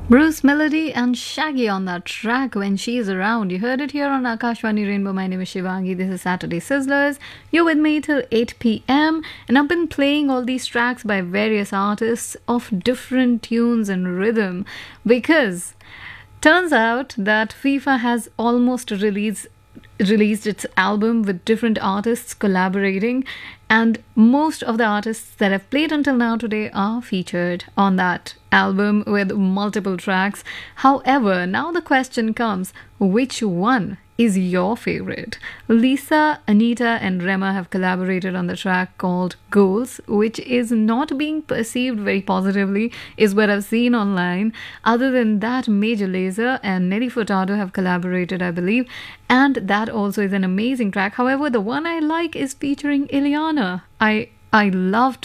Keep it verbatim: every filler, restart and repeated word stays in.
Bruce Melody and Shaggy on that track when she's around. You heard it here on Akashvani Rainbow. My name is Shivangi. This is Saturday Sizzlers. You're with me till eight p.m. And I've been playing all these tracks by various artists of different tunes and rhythm because turns out that FIFA has almost released released its album with different artists collaborating, and most of the artists that I've played until now today are featured on that album with multiple tracks. However, now the question comes, which one is your favorite? Lisa, Anita, and Rema have collaborated on the track called Goals, which is not being perceived very positively, is what I've seen online. Other than that, Major Lazer and Nelly Furtado have collaborated, I believe, and that also is an amazing track. However, the one I like is featuring Ileana. I I loved